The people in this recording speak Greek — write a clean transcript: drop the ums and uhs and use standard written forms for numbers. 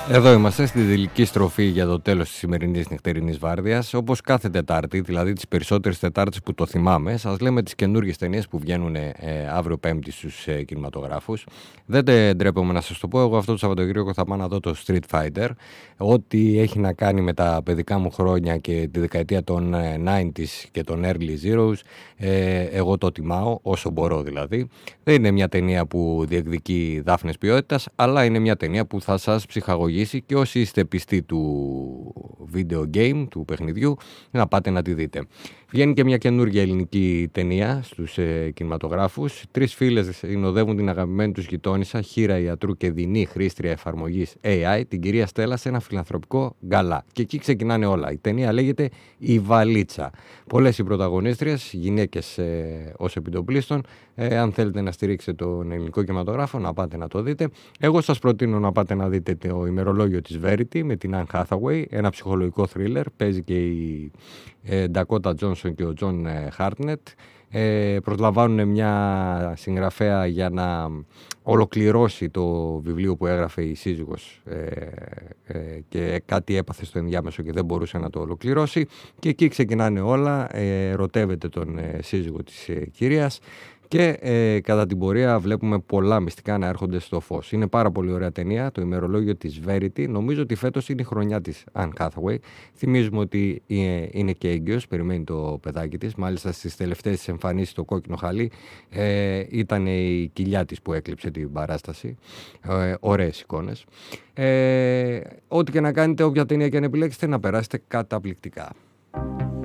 Εδώ είμαστε στη τελική στροφή για το τέλος της σημερινής νυχτερινής βάρδιας. Όπως κάθε Τετάρτη, δηλαδή τις περισσότερες Τετάρτες που το θυμάμαι, σας λέμε τις καινούργιες ταινίες που βγαίνουν αύριο Πέμπτη στους κινηματογράφους. Δεν ντρέπομαι να σας το πω, εγώ αυτό το Σαββατοκύριακο θα πάω να δω το Street Fighter. Ό,τι έχει να κάνει με τα παιδικά μου χρόνια και τη δεκαετία των 90s και των Early Zeros, εγώ το τιμάω όσο μπορώ δηλαδή. Δεν είναι μια ταινία που διεκδικεί δάφνες ποιότητας, αλλά είναι μια ταινία που θα σας ψυχαγωγήσει και όσοι είστε πιστοί του video game, του παιχνιδιού, να πάτε να τη δείτε. Βγαίνει και μια καινούργια ελληνική ταινία στους κινηματογράφους. 3 φίλες συνοδεύουν την αγαπημένη τους γειτόνισσα, χήρα ιατρού και δεινή χρήστρια εφαρμογής AI, την κυρία Στέλλα, σε ένα φιλανθρωπικό γκαλά. Και εκεί ξεκινάνε όλα. Η ταινία λέγεται «Η Βαλίτσα». Πολλές οι πρωταγωνίστριες, γυναίκες ως επιτοπλίστων. Αν θέλετε να στηρίξετε τον ελληνικό κινηματογράφο, να πάτε να το δείτε. Εγώ σας προτείνω να πάτε να δείτε το ημερολόγιο της Verity με την Anne Hathaway, ένα ψυχολογικό θρίλερ. Παίζει και η Dakota Johnson και ο John Hartnett. Προσλαμβάνουν μια συγγραφέα για να ολοκληρώσει το βιβλίο που έγραφε η σύζυγος και κάτι έπαθε στο ενδιάμεσο και δεν μπορούσε να το ολοκληρώσει, και εκεί ξεκινάνε όλα. Ερωτεύεται τον σύζυγο της κυρίας και κατά την πορεία βλέπουμε πολλά μυστικά να έρχονται στο φως. Είναι πάρα πολύ ωραία ταινία, το ημερολόγιο της Verity. Νομίζω ότι φέτος είναι η χρονιά της Anne Hathaway. Θυμίζουμε ότι είναι και έγκυος, περιμένει το παιδάκι της. Μάλιστα στις τελευταίες της εμφανίσεις στο κόκκινο χαλί ήταν η κοιλιά της που έκλειψε την παράσταση. Ωραίες εικόνες. Ό,τι και να κάνετε, όποια ταινία και αν επιλέξετε, να περάσετε καταπληκτικά.